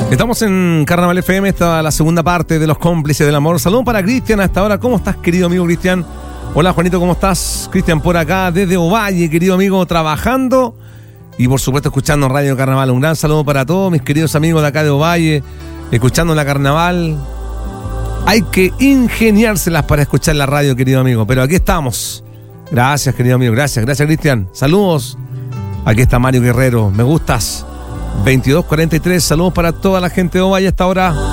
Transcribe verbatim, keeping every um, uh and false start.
Estamos en Carnaval F M, esta es la segunda parte de Los Cómplices del Amor. Saludos para Cristian hasta ahora. ¿Cómo estás, querido amigo Cristian? Hola, Juanito, ¿cómo estás? Cristian por acá, desde Ovalle, querido amigo, trabajando y por supuesto escuchando Radio Carnaval. Un gran saludo para todos mis queridos amigos de acá de Ovalle, escuchando la Carnaval. Hay que ingeniárselas para escuchar la radio, querido amigo, pero aquí estamos. Gracias, querido amigo, gracias, gracias, Cristian. Saludos. Aquí está Mario Guerrero, me gustas. veintidós cuarenta y tres, saludos para toda la gente de Ovalle hasta ahora.